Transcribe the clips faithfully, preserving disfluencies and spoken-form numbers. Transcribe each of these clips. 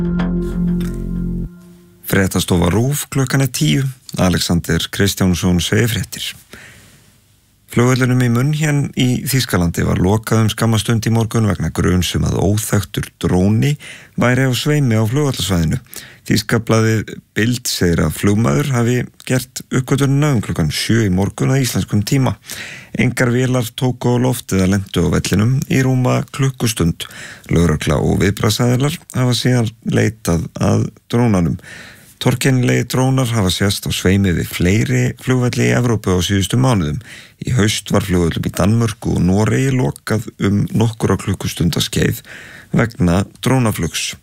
Fréttastofa RÚV klukkan er tíu. Alexander Kristjánsson segir fréttir. Flugvöllunum í München í Þýskalandi var lokað um skamma stund í morgun vegna gruns um að óþekktur dróni væri á sveimi á flugvallarsvæðinu. Þýska blaðið Bild segir að flugmaður hafi gert uppgötvunina um klukkan sjö í morgun að íslenskum tíma. Engar vélar tóku á loft eða lentu á vellinum í rúma klukkustund. Lögregla og viðbragðsaðilar hafa síðan leitað að drónanum. Torkennilegi drónar hafa sést á sveimi við fleiri flugvelli í Evrópu á síðustu mánuðum. Í haust var flugvöllum í Danmörku og Noregi lokað um nokkura klukkustunda skeið vegna drónaflugs.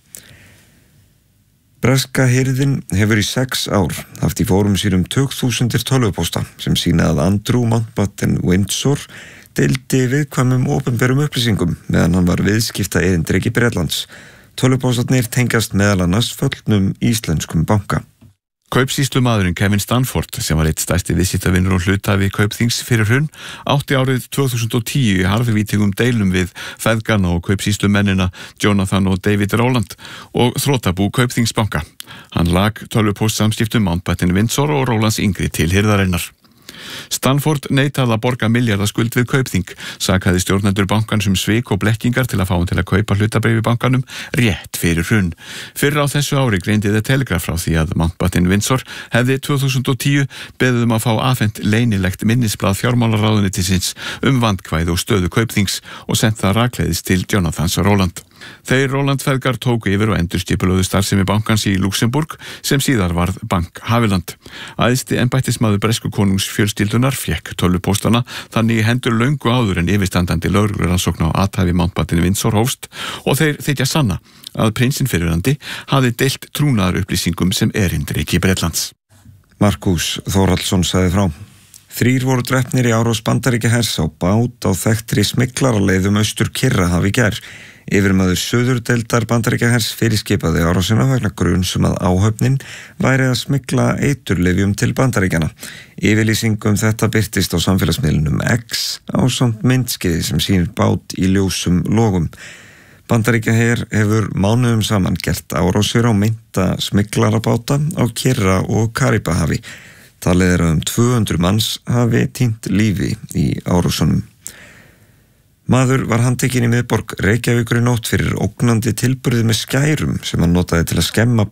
Breska hirðin hefur í sex ár haft í fórum sínum tugþúsundir tölvupósta sem sýna að Andrew Mountbatten Windsor deildi viðkvæmum opinberum upplýsingum meðan hann var viðskipta erindreki Bretlands. Tölvupóstarnir tengjast meðal annars föllnum íslenskum banka. Kaupsýslumaðurinn Kevin Stanford, sem var eitt stærsti viðskiptavinur og hluthafi Kaupþings fyrir hrun, átti árið tvö þúsund og tíu í harðvítingum deilum við feðgana og kaupsýslumennina Jonathan og David Rowland og þrotabú Kaupþingsbanka. Hann lag tölvupóstsamskiptum Mountbatten Windsor og Rowlands yngri til hirðarinnar. Stanford neitaði að borga milljarðaskuld við Kaupþing, sakaði stjórnendur bankans um svik og blekkingar til að fá hann til að kaupa hlutabréf í bankanum rétt fyrir hrun. Fyrr á þessu ári greindi The Telegraph frá því að Mountbatten Windsor hefði tvö þúsund og tíu beðið um að fá afhent leynilegt minnisblað fjármálaráðuneytisins um vandkvæði og stöðu Kaupþings og sent það rakleiðis til Jonathans Rowland. Þeir Rowland feðgar tóku yfir og endurskipulögðu starfsemi bankans í Luxemburg sem síðar varð Bank Haviland. Æðsti embættismaður bresku konungs fjölskyldunar fékk tölvupóstana þannig í hendur löngu áður en yfirstandandi lögreglurannsókn á athæfi Mountbatten Windsor hófst og þeir þykja sanna að prinsinn fyrrverandi hafi deilt trúnaðar upplýsingum sem erindreki Bretlands. Markus Þórhallsson sagði frá. Þrír voru drepnir í árás Bandaríkjahers á bát á þekktri smyglaraleið austur Kyrrahaf í gær. Yfirmaður suðurdeildar Bandaríkjahers fyrirskipaði árásina vegna gruns um að áhöfnin væri að smygla eiturlyfjum til Bandaríkjanna. Yfirlýsing um þetta birtist á samfélagsmiðlunum X ásamt myndskeiði sem sýnir bát í ljósum logum. Bandaríkjaher hefur mánuðum saman gert árásir á meinta smyglarabáta á Kyrra- og Karíbahafi. Talið er að um tvö hundruð manns hafi týnt lífi í árásunum. Maður var handtekinn í miðborg Reykjavíkur í nótt fyrir ógnandi tilburði með skærum sem hann notaði til að skemma